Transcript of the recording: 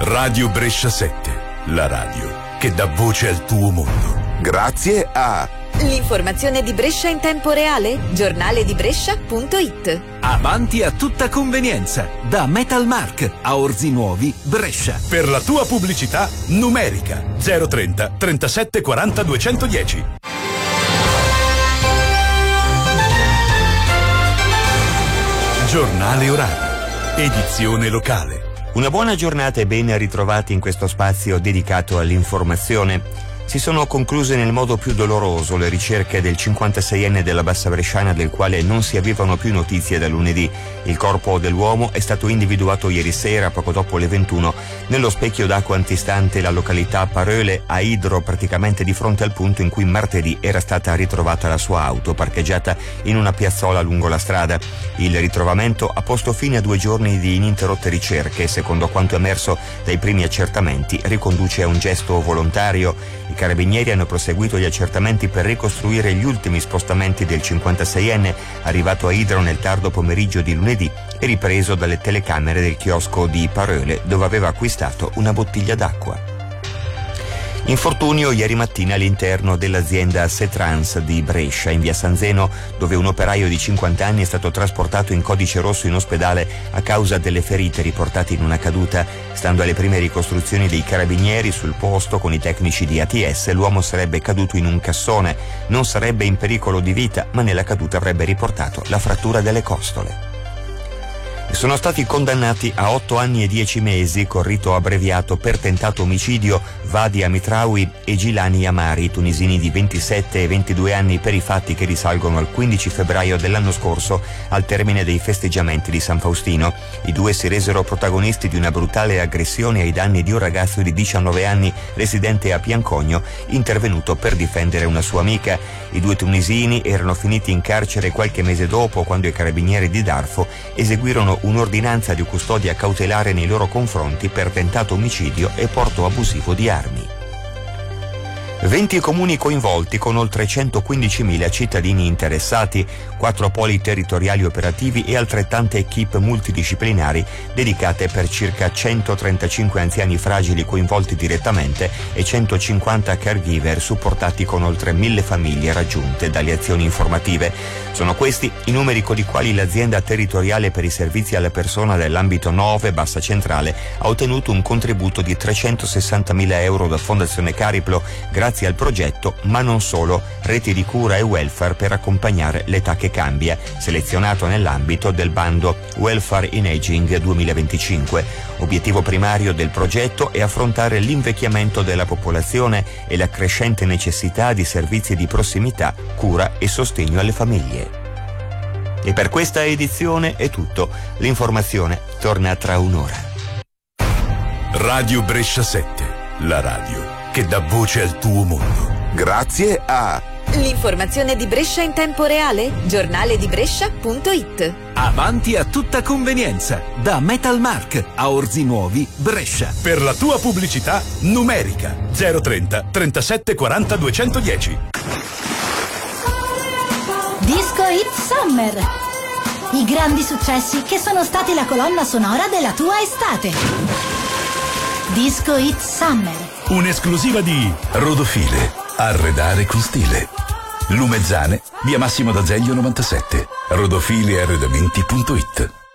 Radio Brescia 7, la radio che dà voce al tuo mondo. Grazie a l'informazione di Brescia in tempo reale, giornaledibrescia.it. Avanti a tutta convenienza, da Metalmark a Orzi Nuovi, Brescia. Per la tua pubblicità numerica 030 37 40 210. Giornale orario, edizione locale. Una buona giornata e ben ritrovati in questo spazio dedicato all'informazione. Si sono concluse nel modo più doloroso le ricerche del 56enne della Bassa Bresciana, del quale non si avevano più notizie da lunedì. Il corpo dell'uomo è stato individuato ieri sera, poco dopo le 21, nello specchio d'acqua antistante la località Paröle, a Idro, praticamente di fronte al punto in cui martedì era stata ritrovata la sua auto, parcheggiata in una piazzola lungo la strada. Il ritrovamento ha posto fine a 2 giorni di ininterrotte ricerche, secondo quanto emerso dai primi accertamenti, riconduce a un gesto volontario. I carabinieri hanno proseguito gli accertamenti per ricostruire gli ultimi spostamenti del 56enne, arrivato a Idro nel tardo pomeriggio di lunedì e ripreso dalle telecamere del chiosco di Paröle, dove aveva acquistato una bottiglia d'acqua. Infortunio ieri mattina all'interno dell'azienda Setrans di Brescia, in via San Zeno, dove un operaio di 50 anni è stato trasportato in codice rosso in ospedale a causa delle ferite riportate in una caduta. Stando alle prime ricostruzioni dei carabinieri sul posto con i tecnici di ATS, l'uomo sarebbe caduto in un cassone. Non sarebbe in pericolo di vita, ma nella caduta avrebbe riportato la frattura delle costole. Sono stati condannati a 8 anni e 10 mesi con rito abbreviato per tentato omicidio Vadi Amitraoui e Gilani Amari, tunisini di 27 e 22 anni, per i fatti che risalgono al 15 febbraio dell'anno scorso, al termine dei festeggiamenti di San Faustino. I due si resero protagonisti di una brutale aggressione ai danni di un ragazzo di 19 anni residente a Piancogno, intervenuto per difendere una sua amica. I due tunisini erano finiti in carcere qualche mese dopo, quando i carabinieri di Darfo eseguirono un'ordinanza di custodia cautelare nei loro confronti per tentato omicidio e porto abusivo di armi. 20 comuni coinvolti con oltre 115.000 cittadini interessati, 4 poli territoriali operativi e altrettante equip multidisciplinari dedicate per circa 135 anziani fragili coinvolti direttamente e 150 caregiver supportati con oltre 1.000 famiglie raggiunte dalle azioni informative. Sono questi i numeri con i quali l'azienda territoriale per i servizi alla persona dell'ambito 9 Bassa Centrale ha ottenuto un contributo di 360.000 euro da Fondazione Cariplo, grazie al progetto Ma non solo, reti di cura e welfare per accompagnare l'età che cambia, selezionato nell'ambito del bando Welfare in Aging 2025. Obiettivo primario del progetto è affrontare l'invecchiamento della popolazione e la crescente necessità di servizi di prossimità, cura e sostegno alle famiglie. E per questa edizione è tutto. L'informazione torna tra un'ora. Radio Brescia 7, la radio che dà voce al tuo mondo. Grazie a l'informazione di Brescia in tempo reale, giornaledibrescia.it. Avanti a tutta convenienza, da Metalmark a Orzi Nuovi, Brescia. Per la tua pubblicità numerica 030 37 40 210. Disco Hit Summer. I grandi successi che sono stati la colonna sonora della tua estate. Disco Hit Summer. Un'esclusiva di Rodofile, arredare con stile. Lumezzane, via Massimo d'Azeglio 97. rodofilearredamenti.it.